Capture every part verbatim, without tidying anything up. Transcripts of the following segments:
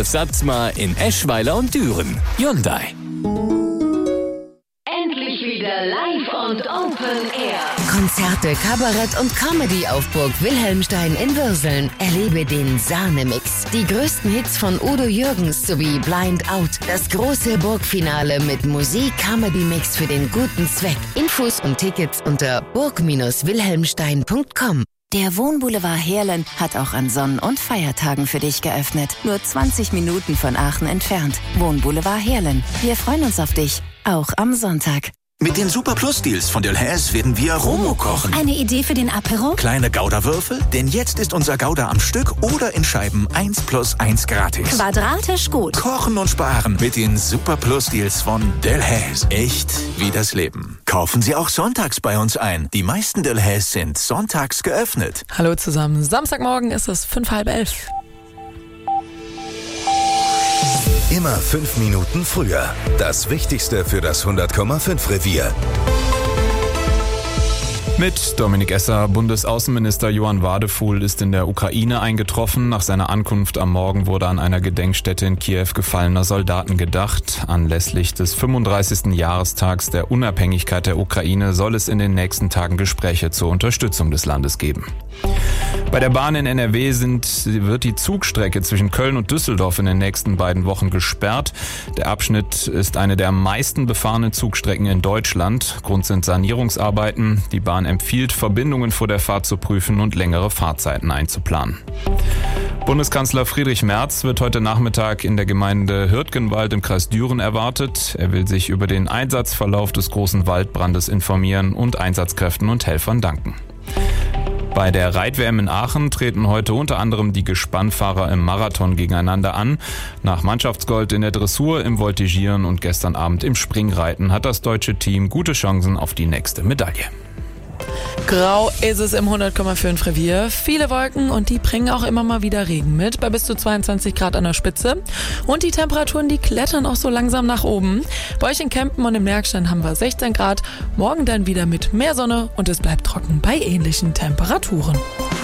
Rudolf Satzmar in Eschweiler und Düren. Hyundai. Endlich wieder live und Open Air. Konzerte, Kabarett und Comedy auf Burg Wilhelmstein in Würseln. Erlebe den Sahne-Mix. Die größten Hits von Udo Jürgens sowie Blind Out. Das große Burgfinale mit Musik-Comedy-Mix für den guten Zweck. Infos und Tickets unter burg Bindestrich wilhelmstein punkt com. Der Wohnboulevard Heerlen hat auch an Sonn- und Feiertagen für dich geöffnet. Nur zwanzig Minuten von Aachen entfernt. Wohnboulevard Heerlen. Wir freuen uns auf dich. Auch am Sonntag. Mit den Super Plus Deals von Delhaize werden wir Romo kochen. Eine Idee für den Apero? Kleine Gouda-Würfel? Denn jetzt ist unser Gouda am Stück oder in Scheiben eins plus eins gratis. Quadratisch gut. Kochen und sparen mit den Super Plus Deals von Delhaize. Echt wie das Leben. Kaufen Sie auch sonntags bei uns ein. Die meisten Delhaize sind sonntags geöffnet. Hallo zusammen. Samstagmorgen ist es fünf, halb elf. Immer fünf Minuten früher. Das Wichtigste für das hundert Komma fünf Revier. Mit Dominik Esser. Bundesaußenminister Johann Wadefuhl ist in der Ukraine eingetroffen. Nach seiner Ankunft am Morgen wurde an einer Gedenkstätte in Kiew gefallener Soldaten gedacht. Anlässlich des fünfunddreißigsten Jahrestags der Unabhängigkeit der Ukraine soll es in den nächsten Tagen Gespräche zur Unterstützung des Landes geben. Bei der Bahn in N R W sind, wird die Zugstrecke zwischen Köln und Düsseldorf in den nächsten beiden Wochen gesperrt. Der Abschnitt ist eine der am meisten befahrenen Zugstrecken in Deutschland. Grund sind Sanierungsarbeiten. Die Bahn empfiehlt, Verbindungen vor der Fahrt zu prüfen und längere Fahrzeiten einzuplanen. Bundeskanzler Friedrich Merz wird heute Nachmittag in der Gemeinde Hürtgenwald im Kreis Düren erwartet. Er will sich über den Einsatzverlauf des großen Waldbrandes informieren und Einsatzkräften und Helfern danken. Bei der Reit-W M in Aachen treten heute unter anderem die Gespannfahrer im Marathon gegeneinander an. Nach Mannschaftsgold in der Dressur, im Voltigieren und gestern Abend im Springreiten hat das deutsche Team gute Chancen auf die nächste Medaille. Grau ist es im hundert Komma fünf Revier. Viele Wolken und die bringen auch immer mal wieder Regen mit, bei bis zu zweiundzwanzig Grad an der Spitze. Und die Temperaturen, die klettern auch so langsam nach oben. Bei euch in Kempen und im Bergstein haben wir sechzehn Grad. Morgen dann wieder mit mehr Sonne und es bleibt trocken bei ähnlichen Temperaturen.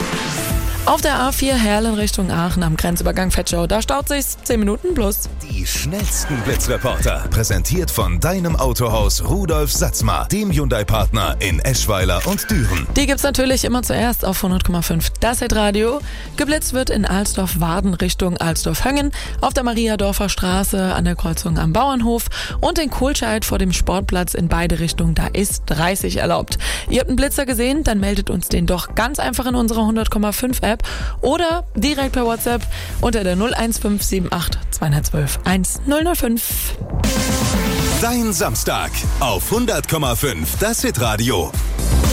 Auf der A vier Heerlen Richtung Aachen am Grenzübergang Vetschau, da staut sich's zehn Minuten plus. Die schnellsten Blitzreporter. Präsentiert von deinem Autohaus Rudolf Satzmar, dem Hyundai-Partner in Eschweiler und Düren. Die gibt's natürlich immer zuerst auf hundert Komma fünf Das Hitradio. Geblitzt wird in Alsdorf-Waden Richtung Alsdorf-Höngen, auf der Mariadorfer Straße an der Kreuzung am Bauernhof und in Kohlscheid vor dem Sportplatz in beide Richtungen, da ist dreißig erlaubt. Ihr habt einen Blitzer gesehen? Dann meldet uns den doch ganz einfach in unserer hundert Komma fünf App oder direkt per WhatsApp unter der null eins fünf sieben acht zwei eins zwei eins null null fünf. Dein Samstag auf hundert Komma fünf Das Hitradio.